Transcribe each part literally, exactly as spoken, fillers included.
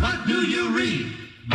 what do you read?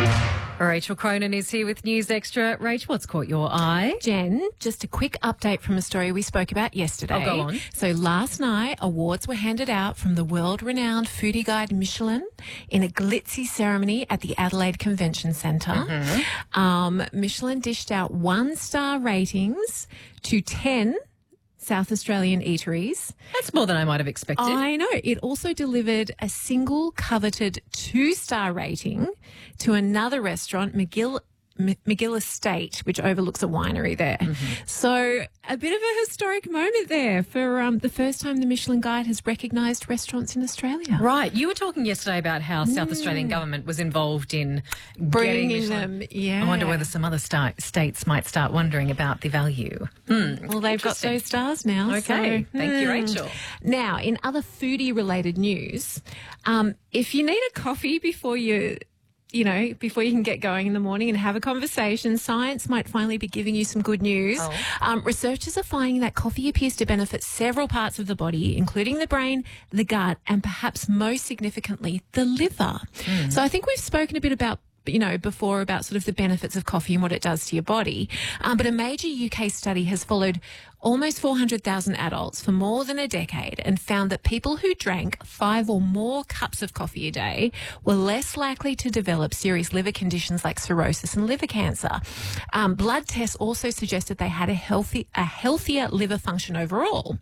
Rachel Cronin is here with News Extra. Rach, what's caught your eye? Jen, just a quick update from a story we spoke about yesterday. Oh, go on. So last night, awards were handed out from the world-renowned foodie guide Michelin in a glitzy ceremony at the Adelaide Convention Centre. Mm-hmm. Um, Michelin dished out one-star ratings to ten South Australian eateries. That's more than I might have expected. I know. It also delivered a single coveted two-star rating to another restaurant, McGill M- McGill Estate, which overlooks a winery there. Mm-hmm. So a bit of a historic moment there for um, the first time the Michelin Guide has recognised restaurants in Australia. Right. You were talking yesterday about how mm. South Australian government was involved in bringing them. Yeah. I wonder whether some other sta- states might start wondering about the value. Mm. Well, they've got those stars now. Okay. So, Thank mm. you, Rachel. Now, in other foodie-related news, um, if you need a coffee before you... you know, before you can get going in the morning and have a conversation, science might finally be giving you some good news. Oh. Um, researchers are finding that coffee appears to benefit several parts of the body, including the brain, the gut, and perhaps most significantly, the liver. Mm. So I think we've spoken a bit about you know, before about sort of the benefits of coffee and what it does to your body. Um, but a major U K study has followed almost four hundred thousand adults for more than a decade and found that people who drank five or more cups of coffee a day were less likely to develop serious liver conditions like cirrhosis and liver cancer. Um, blood tests also suggested they had a healthy, a healthier liver function overall.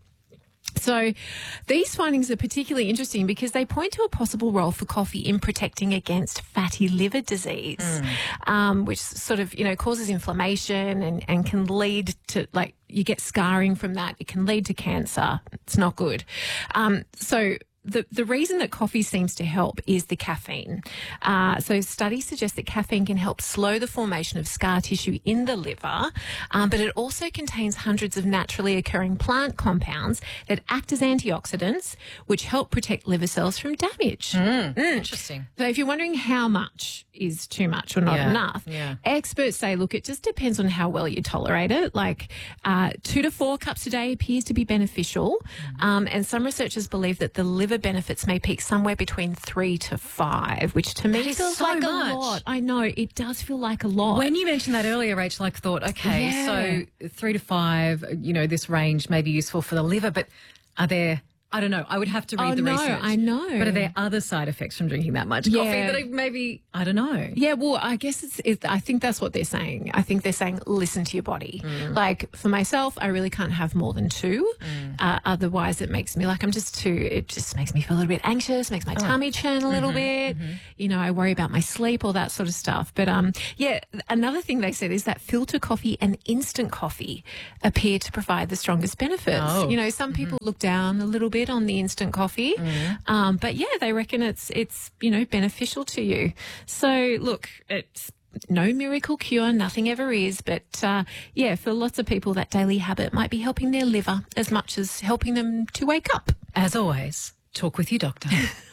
So these findings are particularly interesting because they point to a possible role for coffee in protecting against fatty liver disease, mm. um, which sort of, you know, causes inflammation and, and can lead to, like, you get scarring from that. It can lead to cancer. It's not good. Um, so The, the reason that coffee seems to help is the caffeine. Uh, so studies suggest that caffeine can help slow the formation of scar tissue in the liver, um, but it also contains hundreds of naturally occurring plant compounds that act as antioxidants, which help protect liver cells from damage. Mm, mm. Interesting. So if you're wondering how much is too much or not yeah, enough, yeah. experts say, look, it just depends on how well you tolerate it. Like uh, two to four cups a day appears to be beneficial, mm. um, and some researchers believe that the liver benefits may peak somewhere between three to five, which to me feels so like much. a lot. I know, it does feel like a lot. When you mentioned that earlier, Rachel, I thought, okay, yeah. so three to five, you know, this range may be useful for the liver, but are there... I don't know. I would have to read oh, the no, research. I know. But are there other side effects from drinking that much yeah. coffee that are maybe, I don't know. Yeah, well, I guess it's, it, I think that's what they're saying. I think they're saying listen to your body. Mm. Like for myself, I really can't have more than two. Mm. Uh, otherwise, it makes me like I'm just too, it just makes me feel a little bit anxious, makes my oh. tummy churn a little mm-hmm, bit. Mm-hmm. You know, I worry about my sleep, all that sort of stuff. But um, yeah, another thing they said is that filter coffee and instant coffee appear to provide the strongest benefits. Oh. You know, some mm-hmm. people look down a little bit on the instant coffee. Mm. Um, but yeah, they reckon it's, it's, you know, beneficial to you. So look, it's no miracle cure, nothing ever is. But uh, yeah, for lots of people, that daily habit might be helping their liver as much as helping them to wake up. As always, talk with your doctor.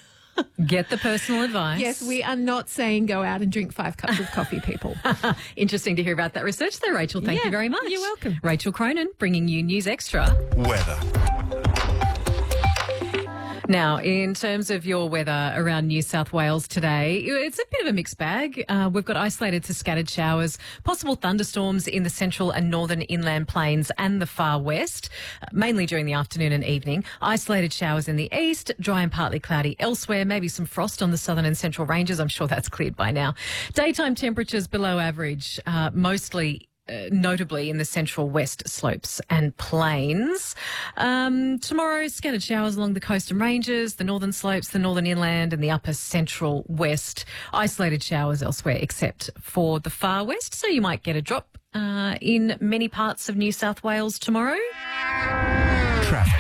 Get the personal advice. Yes, we are not saying go out and drink five cups of coffee, people. Interesting to hear about that research there, Rachel. Thank yeah, you very much. You're welcome. Rachel Cronin bringing you News Extra. Weather. Now, in terms of your weather around New South Wales today, it's a bit of a mixed bag. Uh, we've got isolated to scattered showers, possible thunderstorms in the central and northern inland plains and the far west, uh, mainly during the afternoon and evening. Isolated showers in the east, dry and partly cloudy elsewhere, maybe some frost on the southern and central ranges. I'm sure that's cleared by now. Daytime temperatures below average, uh, mostly Uh, notably in the central west slopes and plains. Um, tomorrow, scattered showers along the coast and ranges, the northern slopes, the northern inland and the upper central west. Isolated showers elsewhere except for the far west. So you might get a drop uh, in many parts of New South Wales tomorrow. Traffic.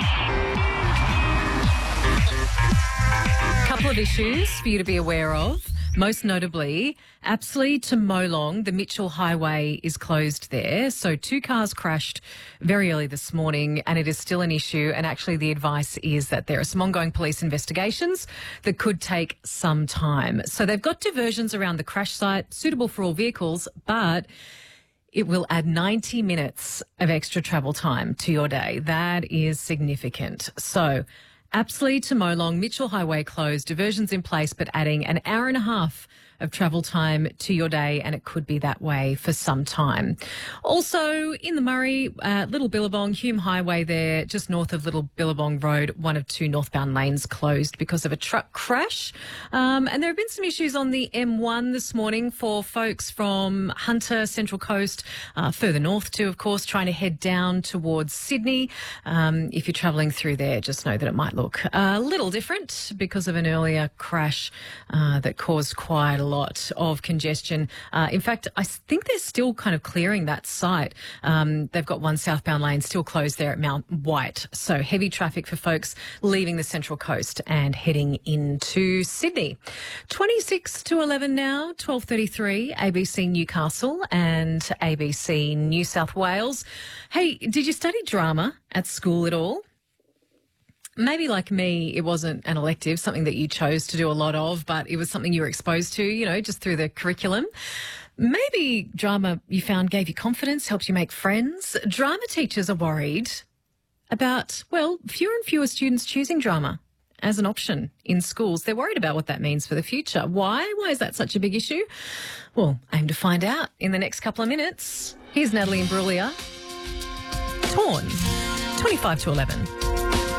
Couple of issues for you to be aware of. Most notably, Apsley to Molong, the Mitchell Highway is closed there. So two cars crashed very early this morning and it is still an issue. And actually the advice is that there are some ongoing police investigations that could take some time. So they've got diversions around the crash site suitable for all vehicles, but it will add ninety minutes of extra travel time to your day. That is significant. So Apsley to Molong, Mitchell Highway closed, diversions in place, but adding an hour and a half of travel time to your day, and it could be that way for some time. Also, in the Murray, uh, Little Billabong, Hume Highway there, just north of Little Billabong Road, one of two northbound lanes closed because of a truck crash. Um, and there have been some issues on the M one this morning for folks from Hunter, Central Coast, uh, further north too, of course, trying to head down towards Sydney. Um, if you're travelling through there, just know that it might look a little different because of an earlier crash uh, that caused quite a lot of congestion. Uh, in fact, I think they're still kind of clearing that site. Um, they've got one southbound lane still closed there at Mount White. So heavy traffic for folks leaving the Central Coast and heading into Sydney. twenty-six to eleven now, twelve thirty-three, A B C Newcastle and A B C New South Wales. Hey, did you study drama at school at all? Maybe like me, it wasn't an elective, something that you chose to do a lot of, but it was something you were exposed to, you know, just through the curriculum. Maybe drama you found gave you confidence, helped you make friends. Drama teachers are worried about, well, fewer and fewer students choosing drama as an option in schools. They're worried about what that means for the future. Why? Why is that such a big issue? Well, aim to find out in the next couple of minutes. Here's Natalie Imbruglia. Torn, twenty-five to eleven.